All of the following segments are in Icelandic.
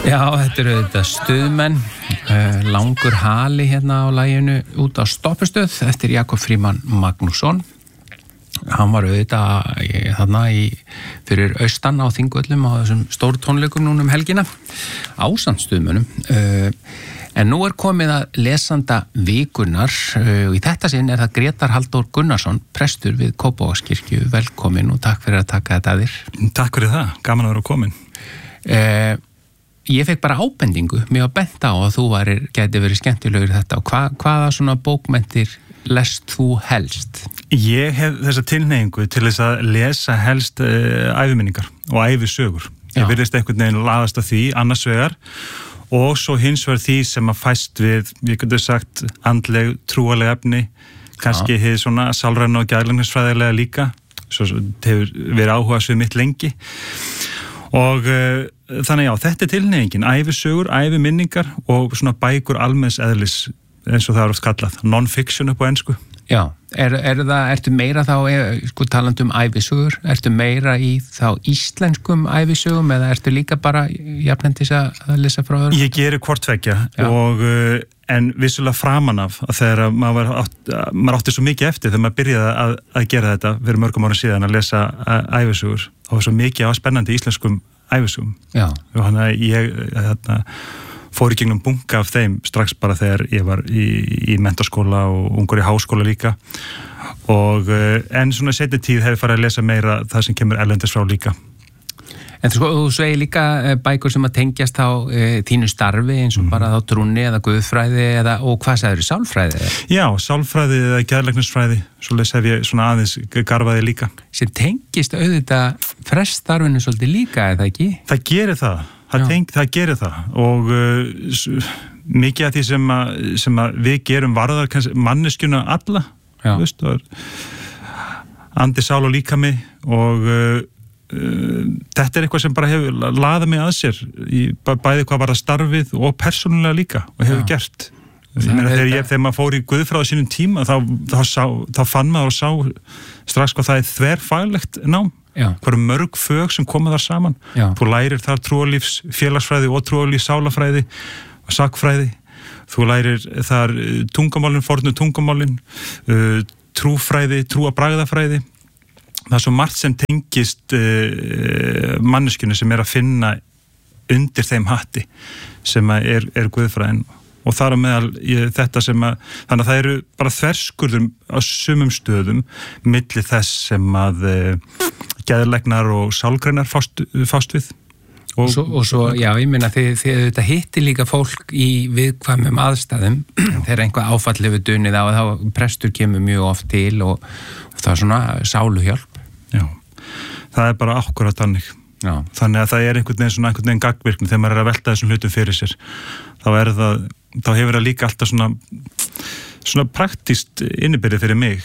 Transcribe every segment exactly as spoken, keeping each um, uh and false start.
Já, þetta eru þetta stuðmenn, uh, langur hali hérna á laginu út á stoppustöð eftir Jakob Frímann Magnússon. Hann var auðvitað þarna í, fyrir austan á Þingvöllum á þessum stóru tónleikum núna um helgina, ásamt stuðmönnum. Uh, en nú er komið að lesanda vikunar uh, og í þetta sinn er það Grétar Halldór Gunnarsson, prestur við Kópavogskirkju. Velkomin og takk fyrir að taka þetta að þér. Takk fyrir það, gaman að vera komin. Uh, Ég fekk bara ábendingu, mér var bent á að þú varir, gæti verið skemmtilegur þetta og hva, hvaða svona bókmenntir lest þú helst? Ég hef þessa tilhneigingu til þess að lesa helst uh, æviminningar og ævisögur. Já. Ég virðist einhvern veginn laðast að því, annars vegar, og svo hins vegar því sem að fæst við, ég getur sagt, andleg, trúaleg efni, kannski hefði svona sálræna og gæðlæknisfræðilega líka, svo hefur verið áhuga svið mitt lengi. Og uh, þannig já, þetta er tilhneigingin, ævisögur, æviminningar og svona bækur almenns eðlis eins og það er oft kallað, non-fiction upp á ensku. Já, er, er það, ertu meira þá, sko talandi um ævisögur, ertu meira í þá íslenskum ævisögum eða ertu líka bara jafnendis að lesa frá öðrum? Ég geri hvort tveggja og uh, en vissulega framan af að þegar maður, átt, maður átti svo mikið eftir þegar maður byrjaði að, að gera þetta fyrir mörgum ára síðan að lesa ævisögur og svo mikið á spennandi íslenskum ævisögum. Já. Og hann að ég þarna fór í gegnum bunga af þeim strax bara þegar ég var í, í menntaskóla og ungur í háskóla líka og en svona setni tíð hef ég farið að lesa meira það sem kemur erlendis frá líka. En þú segir líka bækur sem að tengjast á e, þínu starfi eins og mm. bara þá trúnni eða guðfræði eða, og hvað sagður, sálfræði? Já, sálfræði eða geðlæknisfræði, svoleiðis hef ég svona aðeins garfaði líka. Sem tengist auðvitað preststarfinu svolítið líka, eða ekki? Það gerir það, það, teng, það gerir það og uh, mikið af því sem að, sem að við gerum varðar kannski, manneskjuna alla, veist, andi, sál og líkami og uh, Uh, þetta er eitthvað sem bara hefur laðað mig að sér í bæði hvað var það starfið og persónulega líka og hefur Já. Gert ég meina þegar, ég, þegar maður fór í guðfræði sínum tíma þá, þá, sá, þá fann maður og sá strax hvað það er þverfaglegt nám hvað eru mörg fög sem koma þar saman Já. Þú lærir þar trúarlífs félagsfræði og trúarlífs sálafræði og sakfræði þú lærir þar tungumálin, fornu tungumálin uh, trúfræði, trúabragðafræði. Það er svo margt sem tengist uh, manneskjunni sem er að finna undir þeim hatti sem er, er guðfræðin og þar á meðal ég, þetta sem að, þannig að það eru bara þverskurðum á sumum stöðum milli þess sem að uh, geðlæknar og sálgreinar fást, fást við. Og svo, og svo, já, ég meina þið, þið þetta hittir líka fólk í viðkvæmum aðstæðum þegar einhvað áfall hefur dunið á þá prestur kemur mjög oft til og, og það er svona sáluhjálp. Já, það er bara akkurat þannig. Já. Þannig að það er einhvern veginn svona einhvern veginn gagnvirkni þegar maður er að velta þessum hlutum fyrir sér. Þá er það, þá hefur það líka alltaf svona svona praktískt innibyrði fyrir mig.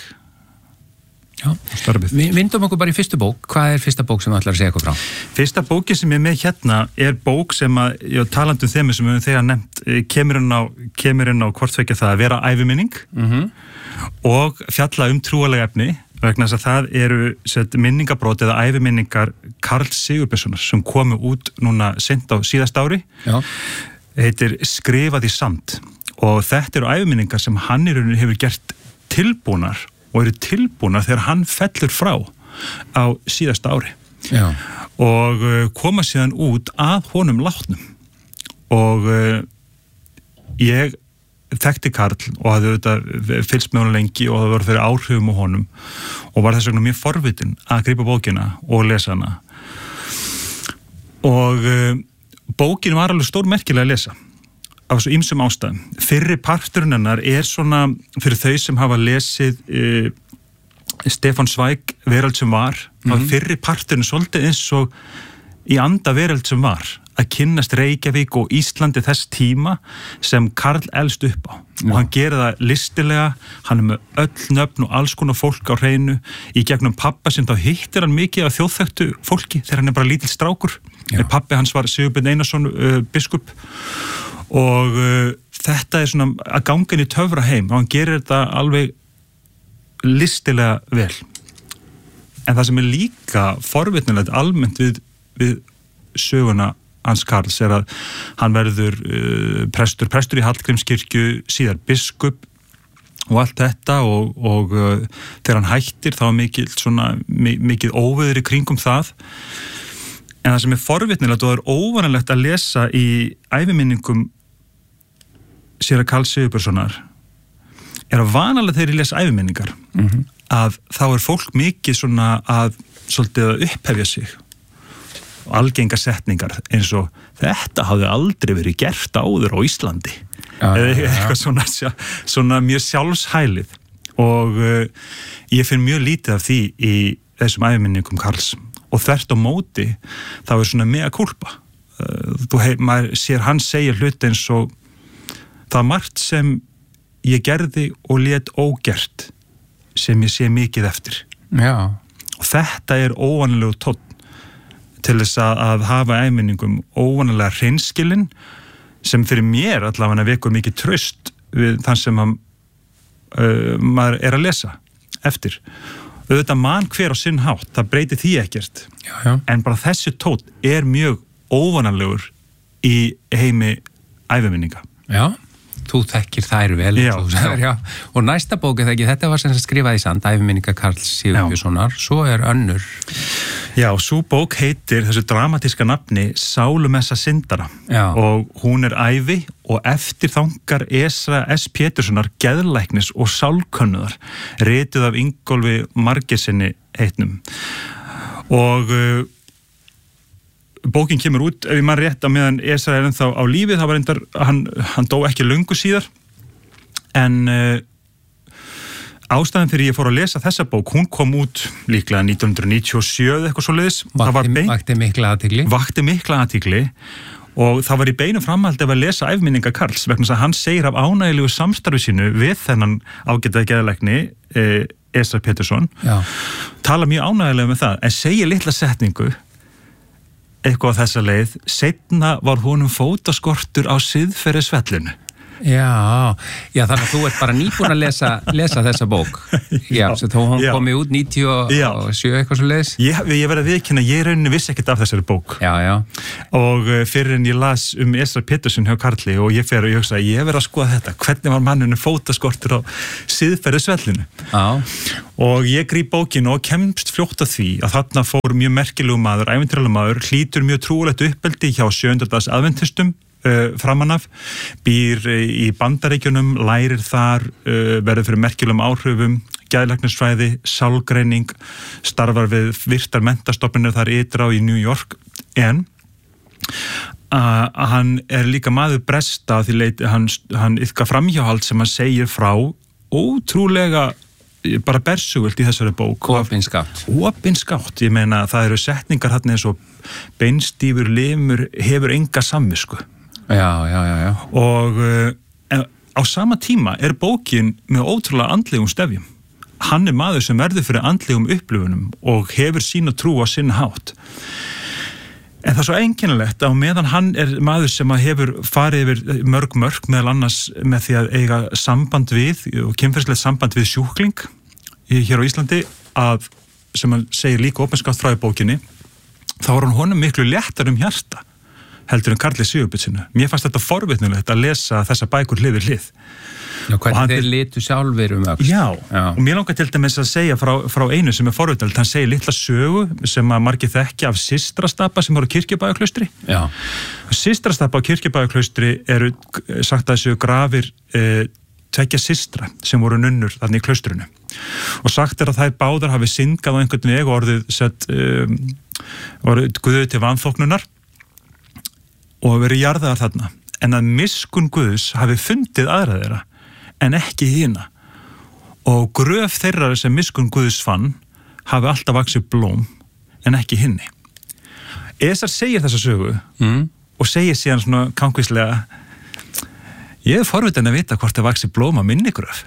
Já, starfið. Við vindum okkur bara í fyrstu bók. Hvað er fyrsta bók sem þú ætlar að segja okkur frá? Fyrsta bóki sem ég er með hérna er bók sem að, já, talandi um þeim sem við höfum þegar nefnt, kemur inn á, kemur inn á hvort tvekja það að vera æviminning mm-hmm. og fjalla um trúaleg efni vegna þess að það eru set, minningabrót eða æviminningar Karl Sigurbjörnssonar sem komu út núna sent á síðast ári. Já. Heitir Skrifað í sand og þetta eru æviminningar sem hann í rauninni hefur gert tilbúnar og eru tilbúnar þegar hann fellur frá á síðasta ári. Já. Og koma síðan út að honum látnum. Og uh, ég þekkti Karl og hafði auðvitað fylgst með honum lengi og það voru fyrir áhrifum á honum og var þess vegna mjög forvitin að grípa bókina og lesa hana. Og uh, bókin var alveg stór merkilega að lesa. Af svo ýmsum ástæðum. Fyrri parturinn hennar er svona fyrir þau sem hafa lesið uh, Stefán Zweig Veröld sem var. Mm-hmm. Fyrri parturinn svolítið eins og í anda Veröld sem var að kynnast Reykjavík og Íslandi þess tíma sem Karl elst upp á. Já. Og hann gerir það listilega, hann er með öll nöfn og alls konar fólk á hreinu. Í gegnum pappa sem þá hittir hann mikið af þjóðþekktu fólki þegar hann er bara lítill strákur. Pappi hans var Sigurbjörn Einarsson uh, biskup. Og uh, þetta er svona að ganga inn í töfra heim og hann gerir þetta alveg listilega vel. En það sem er líka forvitnilegt almennt við, við söguna hans Karls er að hann verður uh, prestur, prestur í Hallgrímskirkju, síðar biskup og allt þetta og, og uh, þegar hann hættir þá er mikil, svona, mikið óveður í kringum það. En það sem er forvitnilegt og það er óvanalegt að lesa í æviminningum séra Karls Sigurbjörnssonar er að vanalega þegar ég les æviminningar mm-hmm. að þá er fólk mikið svona að svolítið að upphefja sig og algenga setningar eins og þetta hafði aldrei verið gert áður á Íslandi ja, eða eitthvað ja. svona, svona mjög sjálfshælið og uh, ég finn mjög lítið af því í þessum æviminningum Karls og þvert á móti þá er svona mega kulpa uh, þú hef, maður sér hann segja hluti eins og það margt sem ég gerði og lét ógert sem ég sé mikið eftir já. Og þetta er óvanalegu tónn til þess að, að hafa æminningum óvanalega hreinskilin sem fyrir mér allavega vekur mikið traust við þann sem að, uh, maður er að lesa eftir. Auðvitað mann hver á sinn hátt, það breytir því ekkert já, já. En bara þessi tónn er mjög óvanalegur í heimi æviminninga. Já. Þú þekkir þær vel já, sagðir, já. Og næsta bók er það ekki, þetta var sem skrifað í sand æviminninga Karls Sigurbjörnssonar, svo er önnur Já, svo bók heitir þessu dramatíska nafni Sálumessa syndara já. Og hún er ævi og eftirþankar Esra S. Péturssonar geðlæknis og sálkönnuðar rituð af Ingólfi Margeirssyni heitnum og uh, bókin kemur út, ef ég mann rétt að meðan Esra er ennþá á lífi, það var reyndar hann, hann dó ekki löngu síðar en uh, ástæðan fyrir ég fór að lesa þessa bók, hún kom út líklega nítján hundruð níutíu og sjö eða eitthvað svoleiðis vakti, vakti mikla athygli vakti mikla athygli og það var í beinu framhaldi að lesa æviminninga Karls vegna þess að hann segir af ánægilegu samstarfi sínu við þennan ágætaða geðlækni eh, Esra Pétursson tala mjög ánægilega með það en segir litla setningu eitthvað á þessa leið, seinna var honum fótaskortur á siðferðisvellinu. Já, já, þannig að þú ert bara nýbúin að lesa, lesa þessa bók. Já, já þó hún já. Komi út níutíu og sjö eitthvað svo leiðis. Ég, ég verði að viðkynna, ég rauninni vissi ekkert af þessari bók. Já, já. Og fyrir en ég las um Esra Pétursson hjá Karli og ég fer og ég hugsa, ég verði að skoða þetta, hvernig var manninu fótaskortur á siðferðisvellinu. Já. Og ég gríp bókinu og kemst fljótt að því að þarna fór mjög merkilegu maður, ævintýralega maður, hlýtur mjög trúlegt uppeldi hjá sjöundardags aðventistum Uh, framanaf, býr uh, í Bandaríkjunum, lærir þar uh, verður fyrir merkilegum áhrifum geðlæknisfræði, sálgreining starfar við virtar menntastofnunir þar ytra á í New York en uh, hann er líka maður bresta því leiti hann, hann yfka framhjáhald sem hann segir frá ótrúlega bara bersugult í þessari bók Opinskátt Opinskátt, ég meina það eru setningar hann eins og beinstífur limur hefur enga samvisku Já, já, já, já. Og uh, á sama tíma er bókin með ótrúlega andlegum stefjum. Hann er maður sem verður fyrir andlegum upplifunum og hefur sína trú á sinn hátt. En það er svo einkennilegt að meðan hann er maður sem hefur farið yfir mörg mörg meðal annars með því að eiga samband við og kynferðislegt samband við sjúkling hér á Íslandi að sem hann segir líka opinskátt frá í bókinni þá er hann honum miklu léttar um hjarta heldur en Karli Sigurbjörnssonu. Mér fannst þetta forvitnilegt að lesa þessa bækur hlið við hlið. Já, hvernig þeir litu sjálfur um öll. Já, Já, og mér langar til dæmis að segja frá, frá einu sem er forvitnilegt. Hann segir litla sögu sem að margir þekkja af Systrastapa sem voru á Kirkjubæjarklaustri. Já. Systrastapa á Kirkjubæjarklaustri eru sagt að þessu grafir eh, tveggja systra sem voru nunnur þarna í klaustrinu. Og sagt er að þær báðar hafi syndgað á einhvern veg og orðið sett, um, orðið guðu til vanþóknunar og verið jarðaðar þarna, en að miskunn Guðs hafi fundið aðra þeirra, en ekki hina. Og gröf þeirra sem miskunn Guðs fann, hafi alltaf vaxið blóm, en ekki hinni. Esar segir þessa sögu, mm. og segir síðan svona kankvíslega, ég er forvitin að vita hvort það vaxið blóm á minni gröf.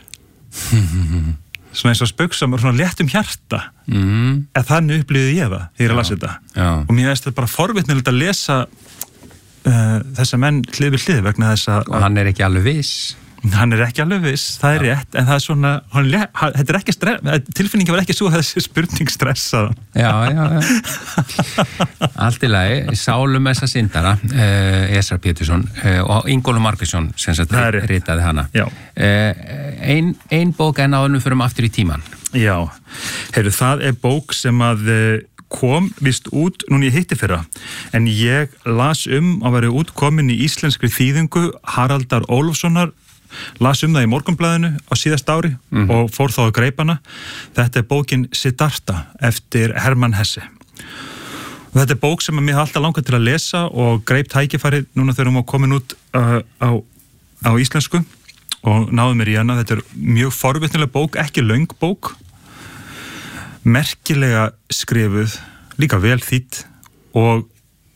Svona eins og spauksam og svona létt um hjarta, mm. en þannig upplýði ég það, þegar ég las þetta. Já. Og mér veist þetta bara forvitnilegt að lesa Uh, þessa menn hlið við hlið vegna þess að... Og hann er ekki alveg viss. Hann er ekki alveg viss, það er já. rétt, en það er svona, hann, þetta er ekki stress, tilfinningi var ekki svo að þessi spurning stressaða. Já, já, já. Allt í lagi, Sálum þessa syndara, uh, Esra Pétursson uh, og Ingólfur Margeirsson sem sagt ritaði hana. Já. Uh, ein, ein bók en áðurnum fyrir um aftur í tíman. Já, heyrðu, það er bók sem að kom vist út núna í hittifyrra, en ég las um að vera útkomin í íslenskri þýðingu Haraldar Ólafssonar, las um það í Morgunblaðinu á síðast ári mm-hmm. og fór þá að greipana. Þetta er bókin Siddhartha eftir Hermann Hesse. Og þetta er bók sem að mér alltaf langar til að lesa og greip tækifærið núna þegar hún var komin út uh, á, á íslensku og náði mér í hana. Þetta er mjög forvitnileg bók, ekki löng bók, merkilega skrifuð, líka vel þýdd og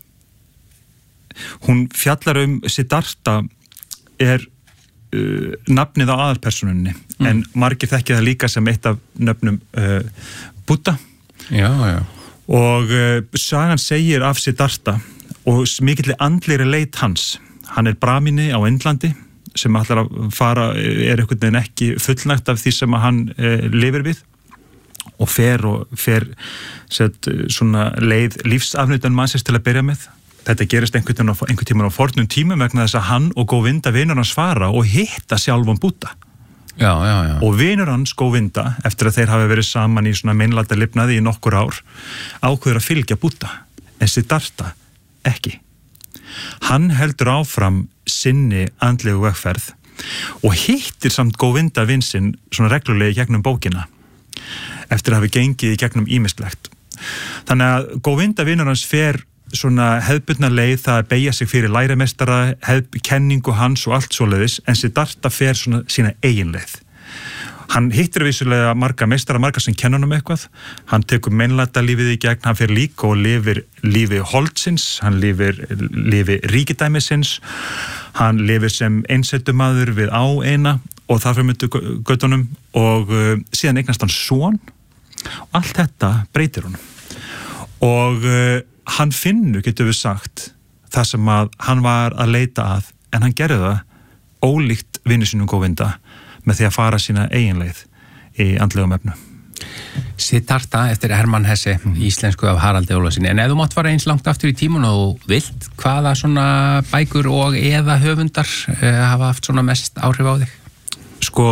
hún fjallar um Siddhartha er Uh, nafnið á aðalpersonunni mm. en margir þekkja það líka sem eitt af nöfnum uh, Buddha já, já. og uh, sagan segir af Siddhartha og mikilli andlegri leit hans. Hann er bramini á Indlandi sem ætlar að fara, er einhvern veginn ekki fullnægt af því sem hann uh, lifir við og fer og fer set, svona leið lífsafnautan mannsins til að byrja með. Þetta gerist einhvern, einhvern tíman á fornum tímum vegna þess að hann og Govinda vinur hans fara og hitta sjálfan Buddha. Já, já, já. Og vinur hans Govinda, eftir að þeir hafi verið saman í svona meinlæta lifnaði í nokkur ár, ákveður að fylgja Buddha, en Siddhartha ekki. Hann heldur áfram sinni andlegu vegferð og hittir samt Govinda vinsinn svona reglulega í gegnum bókina, eftir að hafi gengið í gegnum ýmislegt. Þannig að Govinda vinur hans fer svona hefðbundna leið, það að beygja sig fyrir lærimestara, hefð, kenningu hans og allt svoleiðis, en Siddhartha fer svona sína eigin leið. Hann hittir vissulega marga meistara, marga sem kenna honum eitthvað, hann tekur meinlæta lífið í gegn, hann fer líka og lifir lífi holdsins, hann lifir lífi ríkidæmisins, hann lifir sem einsettumaður við á eina og þar fyrir myndu göttunum og uh, síðan eignast hann son og allt þetta breytir honum. Og uh, hann finnur, getur við sagt, það sem að hann var að leita að, en hann gerði það ólíkt vinnu sínum Govinda með því að fara sína eiginleið í andlegum efnum. Siddhartha eftir Hermann Hesse, mm. íslensku af Haraldi Ólafssyni. En ef þú mátt fara eins langt aftur í tímun og vilt, hvaða svona bækur og eða höfundar uh, hafa haft svona mest áhrif á þig? Sko,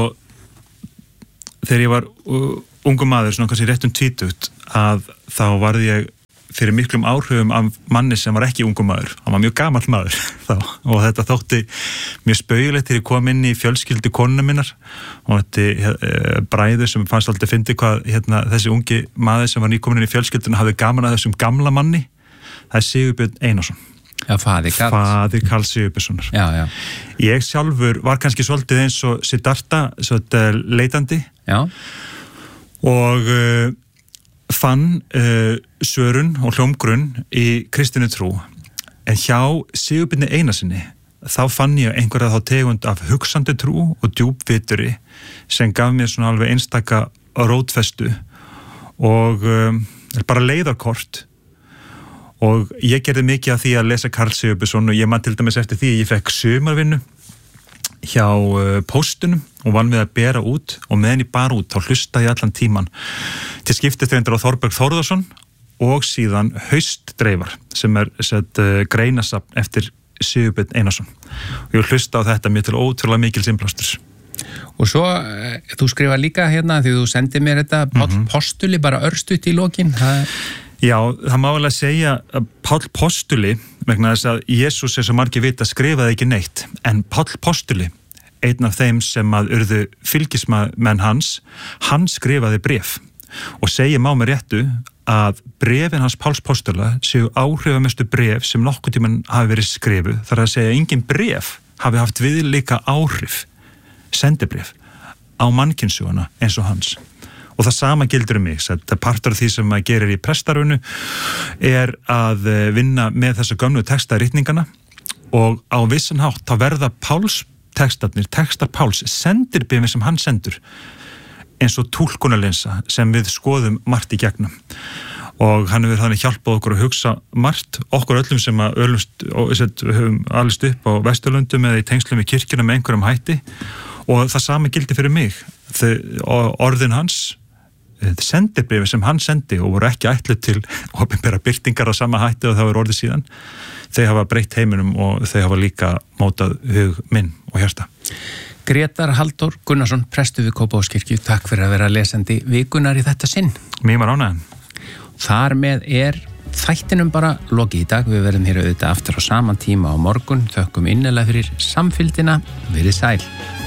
þegar ég var uh, ungu maður, svona kannski rétt um tvítugt, að þá varði ég fyrir miklum áhrifum af manni sem var ekki ungum maður. Hann var mjög gamall maður þá og þetta þótti mjög spaugilegt þegar ég kom inn í fjölskyldu konuna minnar og þetta e, bræður sem fannst alltaf fyndi hvað hérna, þessi ungi maður sem var nýkomin inn í fjölskylduna hafði gaman að þessum gamla manni. Það er Sigurbjörn Einarsson. Já, faðir Karls. Faðir Karls Sigurbjörnssonar. Já, já. Ég sjálfur var kannski svolítið eins og Siddhartha, svolítið leitandi. Já. Og uh, fann uh, svörun og hljómgrunn í kristinu trú, en hjá Sigurbirni Einarsssyni þá fann ég einhverja þá tegund af hugsandi trú og djúpvituri sem gaf mér svona alveg einstaka rótfestu og um, bara leiðarkort og ég gerði mikið af því að lesa Karl Sigurbjörnsson og ég man til dæmis eftir því að ég fekk sumarvinnu hjá uh, póstunum og vann við að bera út og meðan ég bar út þá hlustaði ég allan tíman til skiptistreyndur á Þorberg Þórðarsson og síðan Haustdreifar sem er sett uh, greinasafn eftir Sigurbjörn Einarsson og ég hlusta á þetta mér til ótrúlega mikil innblástur. Og svo, uh, þú skrifa líka hérna því þú sendið mér þetta Páll mm-hmm. Postuli bara örstutt í lokin. Það... Já, það má alveg segja að Páll Postuli, vegna þess að Jesús er svo margir vita skrifaði ekki neitt, en Páll Postuli, einn af þeim sem að urðu fylgismenn hans, hann skrifaði bréf og segja má með réttu að bréfin hans Páls Postula séu áhrifamestu bréf sem nokkuð tímann hafi verið skrifuð, þar að segja að engin bréf hafi haft viðlíka áhrif, sendibréf, á mannkynsuguna eins og hans. Og það sama gildur um mig, þetta partur af því sem maður gerir í prestarunu er að vinna með þessa gömlu textaritningana og á vissan hátt þá verða Páls textarnir, textar Páls, sendirbréfin sem hann sendur eins og túlkunalinsa sem við skoðum margt í gegnum. og hann hefur þannig hjálpað okkur að hugsa margt, okkur öllum sem að ölumst, höfum alist upp á Vesturlöndum eða í tengslum við kirkjuna með einhverjum hætti, og það sami gildi fyrir mig. Þegar orðin hans, sendirbrefi sem hann sendi og voru ekki ætluð til opinbera birtingar á sama hætti og það var orðið síðan, þau hafa breytt heiminum og þau hafa líka mótað hug minn og hjarta. Grétar Halldór Gunnarsson, prestur við Kópavogskirkju, takk fyrir að vera lesandi vikunar í þetta sinn. Mér var ánægðan. Þar með er þættinum bara lokið í dag. Við verðum hér auðvitað aftur á saman tíma á morgun. Þökkum innilega fyrir samfylgdina. Verið sæl.